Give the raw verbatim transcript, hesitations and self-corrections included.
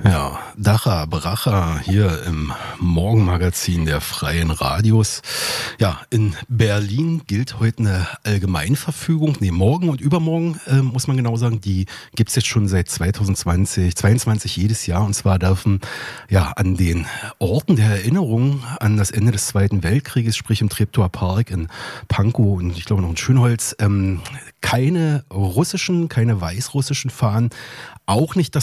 Ja, Dacha Bracha hier im Morgenmagazin der Freien Radios. Ja, in Berlin gilt heute eine Allgemeinverfügung. Nee, morgen und übermorgen äh, muss man genau sagen, die gibt's jetzt schon seit zwanzig zwanzig, zweiundzwanzig jedes Jahr. Und zwar dürfen ja an den Orten der Erinnerung an das Ende des Zweiten Weltkrieges, sprich im Treptower Park in Pankow und ich glaube noch in Schönholz, ähm, keine russischen, keine weißrussischen Fahnen, auch nicht das